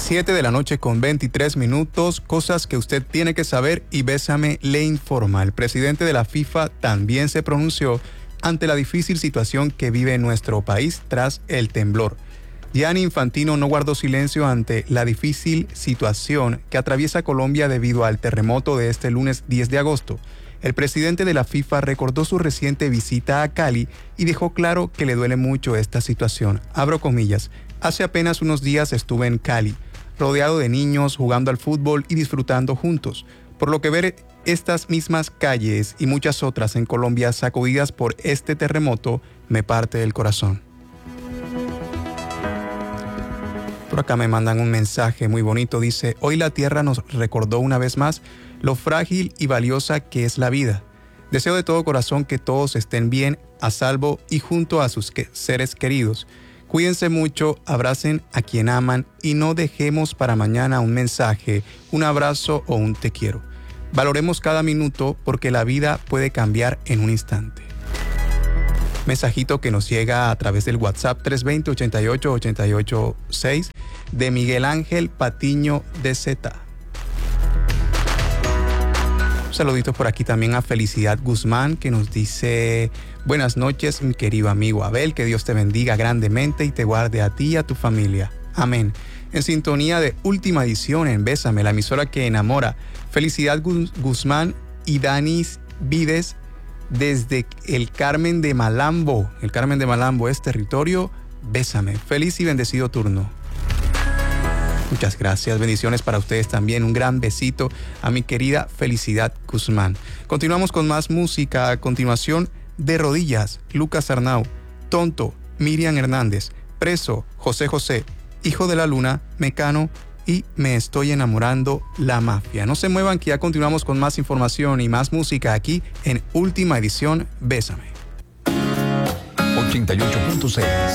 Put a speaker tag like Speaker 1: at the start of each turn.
Speaker 1: 7 de la noche con 23 minutos, cosas que usted tiene que saber y Bésame le informa. El presidente de la FIFA también se pronunció ante la difícil situación que vive nuestro país tras el temblor. Gianni Infantino no guardó silencio ante la difícil situación que atraviesa Colombia debido al terremoto de este lunes 10 de agosto. El presidente de la FIFA recordó su reciente visita a Cali y dejó claro que le duele mucho esta situación. Abro comillas, hace apenas unos días estuve en Cali, rodeado de niños, jugando al fútbol y disfrutando juntos, por lo que ver estas mismas calles y muchas otras en Colombia sacudidas por este terremoto me parte el corazón. Por acá me mandan un mensaje muy bonito, dice, hoy la tierra nos recordó una vez más lo frágil y valiosa que es la vida. Deseo de todo corazón que todos estén bien, a salvo y junto a sus seres queridos. Cuídense mucho, abracen a quien aman y no dejemos para mañana un mensaje, un abrazo o un te quiero. Valoremos cada minuto porque la vida puede cambiar en un instante. Mensajito que nos llega a través del WhatsApp 320-88-886 de Miguel Ángel Patiño de Z. Un saludito por aquí también a Felicidad Guzmán que nos dice: buenas noches, mi querido amigo Abel, que Dios te bendiga grandemente y te guarde a ti y a tu familia. Amén. En sintonía de Última Edición en Bésame, la emisora que enamora. Felicidad Guzmán y Danis Vides desde el Carmen de Malambo. El Carmen de Malambo es territorio. Bésame. Feliz y bendecido turno. Muchas gracias, bendiciones para ustedes también. Un gran besito a mi querida Felicidad Guzmán. Continuamos con más música. A continuación, De Rodillas, Lucas Arnau, Tonto, Miriam Hernández, Preso, José José, Hijo de la Luna, Mecano y Me Estoy Enamorando, La Mafia. No se muevan que ya continuamos con más información y más música aquí en Última Edición Bésame.
Speaker 2: 88.6